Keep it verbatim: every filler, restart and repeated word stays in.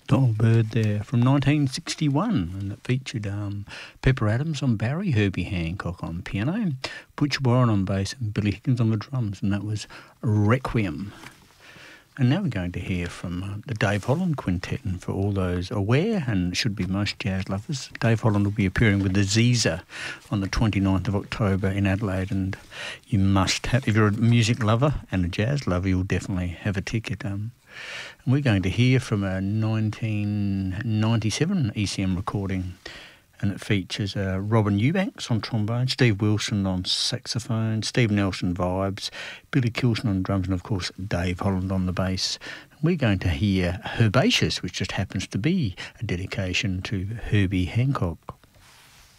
Donald Byrd there from nineteen sixty-one, and it featured um, Pepper Adams on Barry, Herbie Hancock on piano, Butch Warren on bass and Billy Higgins on the drums, and that was Requiem. And now we're going to hear from uh, the Dave Holland Quintet, and for all those aware, and should be most jazz lovers, Dave Holland will be appearing with the Ziza on the twenty-ninth of October in Adelaide, and you must have, if you're a music lover and a jazz lover, you'll definitely have a ticket. Um, and we're going to hear from a nineteen ninety-seven E C M recording, and it features uh, Robin Eubanks on trombone, Steve Wilson on saxophone, Steve Nelson vibes, Billy Kilson on drums, and of course Dave Holland on the bass. We're going to hear Herbaceous, which just happens to be a dedication to Herbie Hancock.